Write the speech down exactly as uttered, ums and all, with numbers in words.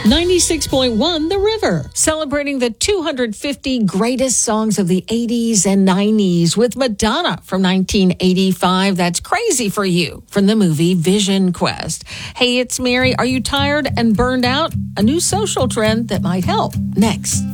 ninety-six point one The River, celebrating the two hundred fifty greatest songs of the eighties and nineties with Madonna from nineteen eighty-five. That's Crazy for You from the movie Vision Quest. Hey, it's Mary. Are you tired and burned out? A new social trend that might help. Next.